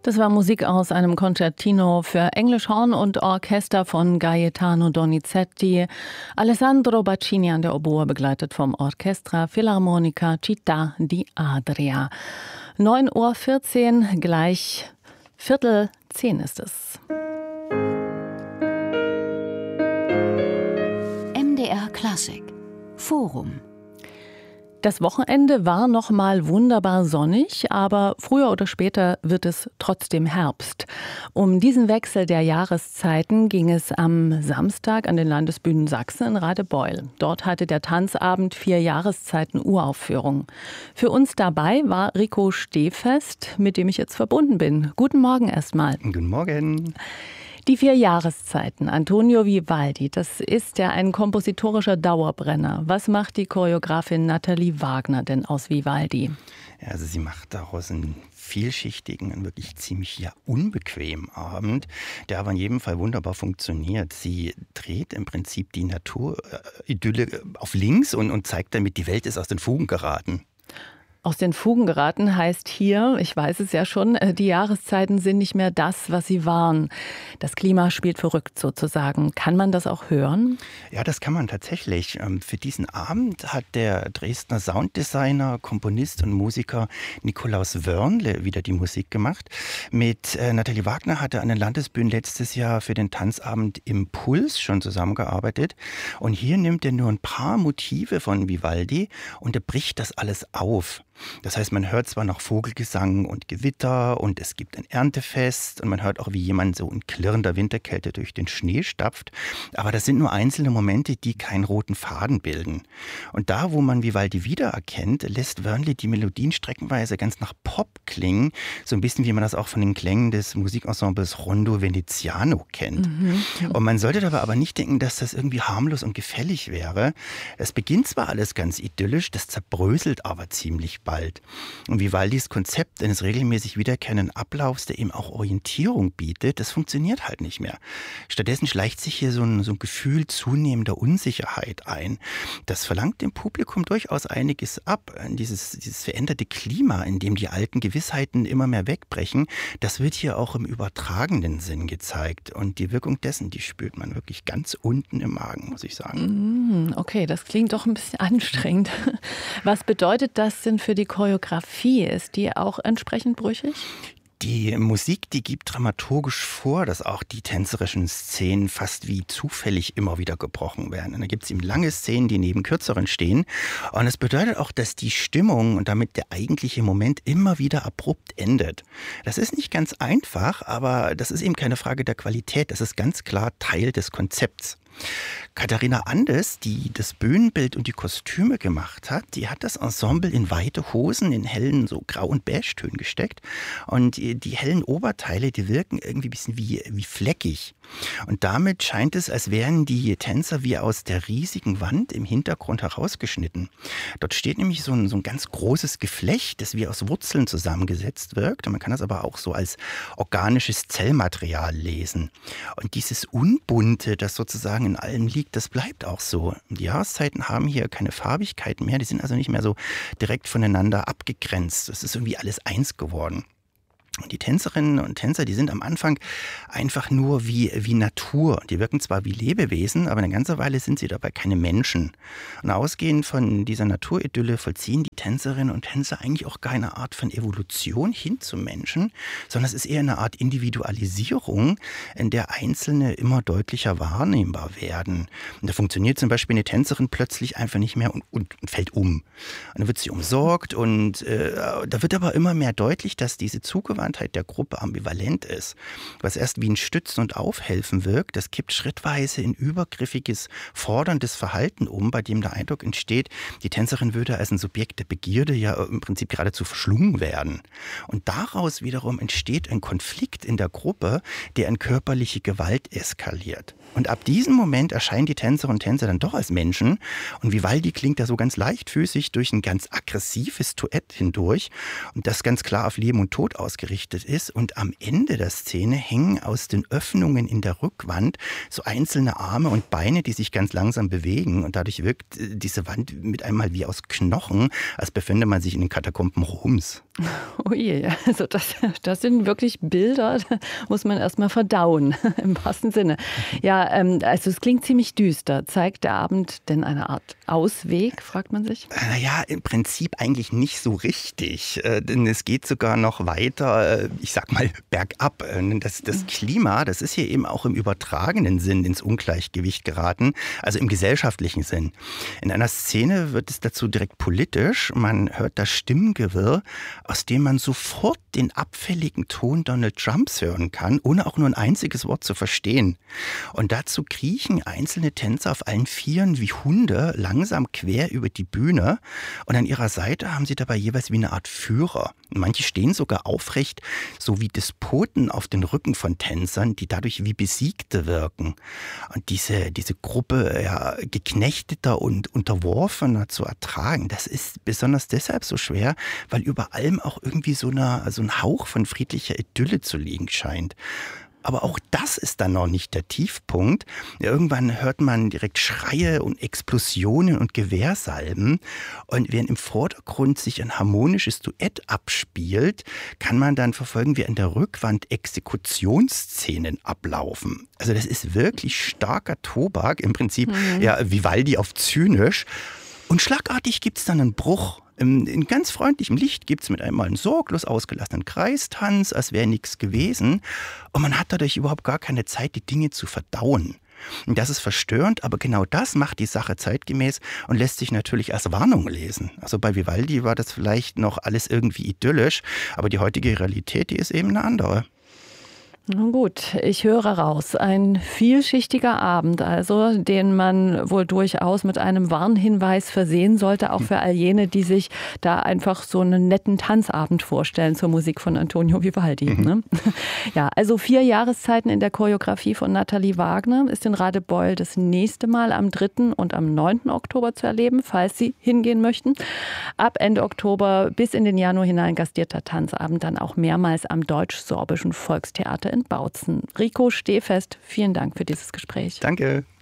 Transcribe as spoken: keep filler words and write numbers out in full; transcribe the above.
Das war Musik aus einem Concertino für Englisch, Horn und Orchester von Gaetano Donizetti. Alessandro Bacchini an der Oboe, begleitet vom Orchestra Filarmonica Città di Adria. neun Uhr vierzehn, gleich Viertel zehn ist es. M D R Klassik Forum. Das Wochenende war noch mal wunderbar sonnig, aber früher oder später wird es trotzdem Herbst. Um diesen Wechsel der Jahreszeiten ging es am Samstag an den Landesbühnen Sachsen in Radebeul. Dort hatte der Tanzabend vier Jahreszeiten Uraufführung. Für uns dabei war Rico Stehfest, mit dem ich jetzt verbunden bin. Guten Morgen erstmal. Guten Morgen. Die vier Jahreszeiten, Antonio Vivaldi, das ist ja ein kompositorischer Dauerbrenner. Was macht die Choreografin Nathalie Wagner denn aus Vivaldi? Ja, also sie macht daraus einen vielschichtigen, einen wirklich ziemlich ja, unbequemen Abend, der aber in jedem Fall wunderbar funktioniert. Sie dreht im Prinzip die Naturidylle auf links und, und zeigt damit, die Welt ist aus den Fugen geraten. Aus den Fugen geraten heißt hier, ich weiß es ja schon, die Jahreszeiten sind nicht mehr das, was sie waren. Das Klima spielt verrückt sozusagen. Kann man das auch hören? Ja, das kann man tatsächlich. Für diesen Abend hat der Dresdner Sounddesigner, Komponist und Musiker Nikolaus Wörnle wieder die Musik gemacht. Mit Nathalie Wagner hatte an den Landesbühnen letztes Jahr für den Tanzabend Impuls schon zusammengearbeitet. Und hier nimmt er nur ein paar Motive von Vivaldi und er bricht das alles auf. Das heißt, man hört zwar noch Vogelgesang und Gewitter und es gibt ein Erntefest und man hört auch, wie jemand so in klirrender Winterkälte durch den Schnee stapft, aber das sind nur einzelne Momente, die keinen roten Faden bilden. Und da, wo man Vivaldi wiedererkennt, lässt Wörnle die Melodien streckenweise ganz nach Pop klingen, so ein bisschen wie man das auch von den Klängen des Musikensembles Rondo Veneziano kennt. Mhm. Und man sollte dabei aber nicht denken, dass das irgendwie harmlos und gefällig wäre. Es beginnt zwar alles ganz idyllisch, das zerbröselt aber ziemlich bald. Und Vivaldis Konzept eines regelmäßig wiederkehrenden Ablaufs, der ihm auch Orientierung bietet, das funktioniert halt nicht mehr. Stattdessen schleicht sich hier so ein, so ein Gefühl zunehmender Unsicherheit ein. Das verlangt dem Publikum durchaus einiges ab. Dieses, dieses veränderte Klima, in dem die alten Gewissheiten immer mehr wegbrechen, das wird hier auch im übertragenen Sinn gezeigt. Und die Wirkung dessen, die spürt man wirklich ganz unten im Magen, muss ich sagen. Okay, das klingt doch ein bisschen anstrengend. Was bedeutet das denn für die Choreografie? Ist die auch entsprechend brüchig? Die Musik, die gibt dramaturgisch vor, dass auch die tänzerischen Szenen fast wie zufällig immer wieder gebrochen werden. Und da gibt es eben lange Szenen, die neben kürzeren stehen. Und es bedeutet auch, dass die Stimmung und damit der eigentliche Moment immer wieder abrupt endet. Das ist nicht ganz einfach, aber das ist eben keine Frage der Qualität. Das ist ganz klar Teil des Konzepts. Katharina Andes, die das Bühnenbild und die Kostüme gemacht hat, die hat das Ensemble in weite Hosen in hellen so Grau- und Beige-Tönen gesteckt. Und die hellen Oberteile, die wirken irgendwie ein bisschen wie, wie fleckig. Und damit scheint es, als wären die Tänzer wie aus der riesigen Wand im Hintergrund herausgeschnitten. Dort steht nämlich so ein, so ein ganz großes Geflecht, das wie aus Wurzeln zusammengesetzt wirkt. Und man kann das aber auch so als organisches Zellmaterial lesen. Und dieses Unbunte, das sozusagen in allem liegt, das bleibt auch so. Die Jahreszeiten haben hier keine Farbigkeit mehr, die sind also nicht mehr so direkt voneinander abgegrenzt. Es ist irgendwie alles eins geworden. Und die Tänzerinnen und Tänzer, die sind am Anfang einfach nur wie, wie Natur. Die wirken zwar wie Lebewesen, aber eine ganze Weile sind sie dabei keine Menschen. Und ausgehend von dieser Naturidylle vollziehen die Tänzerinnen und Tänzer eigentlich auch keine Art von Evolution hin zum Menschen, sondern es ist eher eine Art Individualisierung, in der Einzelne immer deutlicher wahrnehmbar werden. Und da funktioniert zum Beispiel eine Tänzerin plötzlich einfach nicht mehr und, und, und fällt um. Und dann wird sie umsorgt und äh, da wird aber immer mehr deutlich, dass diese Zugewandtheit der Gruppe ambivalent ist. Was erst wie ein Stützen und Aufhelfen wirkt, das kippt schrittweise in übergriffiges, forderndes Verhalten um, bei dem der Eindruck entsteht, die Tänzerin würde als ein Subjekt der Begierde ja im Prinzip geradezu verschlungen werden. Und daraus wiederum entsteht ein Konflikt in der Gruppe, der in körperliche Gewalt eskaliert. Und ab diesem Moment erscheinen die Tänzerinnen und Tänzer dann doch als Menschen. Und Vivaldi klingt da so ganz leichtfüßig durch ein ganz aggressives Duett hindurch. Und das ganz klar auf Leben und Tod ausgerichtet ist. Und am Ende der Szene hängen aus den Öffnungen in der Rückwand so einzelne Arme und Beine, die sich ganz langsam bewegen. Und dadurch wirkt diese Wand mit einmal wie aus Knochen, als befände man sich in den Katakomben Roms. Oh je, also das, das sind wirklich Bilder, da muss man erstmal verdauen, im wahrsten Sinne. Ja, ähm, also es klingt ziemlich düster. Zeigt der Abend denn eine Art Ausweg, fragt man sich? Naja, im Prinzip eigentlich nicht so richtig, äh, denn es geht sogar noch weiter, äh, ich sag mal, bergab. Äh, das, das Klima, das ist hier eben auch im übertragenen Sinn ins Ungleichgewicht geraten, also im gesellschaftlichen Sinn. In einer Szene wird es dazu direkt politisch, man hört das Stimmengewirr, aus dem man sofort den abfälligen Ton Donald Trumps hören kann, ohne auch nur ein einziges Wort zu verstehen. Und dazu kriechen einzelne Tänzer auf allen Vieren wie Hunde langsam quer über die Bühne. Und an ihrer Seite haben sie dabei jeweils wie eine Art Führer. Manche stehen sogar aufrecht, so wie Despoten auf den Rücken von Tänzern, die dadurch wie Besiegte wirken. Und diese, diese Gruppe ja, Geknechteter und Unterworfener zu ertragen, das ist besonders deshalb so schwer, weil über allem auch irgendwie so, eine, so ein Hauch von friedlicher Idylle zu liegen scheint. Aber auch das ist dann noch nicht der Tiefpunkt. Irgendwann hört man direkt Schreie und Explosionen und Gewehrsalben. Und während im Vordergrund sich ein harmonisches Duett abspielt, kann man dann verfolgen, wie an der Rückwand Exekutionsszenen ablaufen. Also das ist wirklich starker Tobak, im Prinzip mhm. ja Vivaldi auf zynisch. Und schlagartig gibt es dann einen Bruch. In ganz freundlichem Licht gibt es mit einmal einen sorglos ausgelassenen Kreistanz, als wäre nichts gewesen. Und man hat dadurch überhaupt gar keine Zeit, die Dinge zu verdauen. Und das ist verstörend, aber genau das macht die Sache zeitgemäß und lässt sich natürlich als Warnung lesen. Also bei Vivaldi war das vielleicht noch alles irgendwie idyllisch, aber die heutige Realität, die ist eben eine andere. Nun gut, ich höre raus. Ein vielschichtiger Abend, also, den man wohl durchaus mit einem Warnhinweis versehen sollte, auch für all jene, die sich da einfach so einen netten Tanzabend vorstellen zur Musik von Antonio Vivaldi. Mhm. Ne? Ja, also vier Jahreszeiten in der Choreografie von Nathalie Wagner ist in Radebeul das nächste Mal am dritten und am neunten Oktober zu erleben, falls Sie hingehen möchten. Ab Ende Oktober bis in den Januar hinein gastiert der Tanzabend dann auch mehrmals am Deutsch-Sorbischen Volkstheater in Bautzen. Rico Stehfest, vielen Dank für dieses Gespräch. Danke.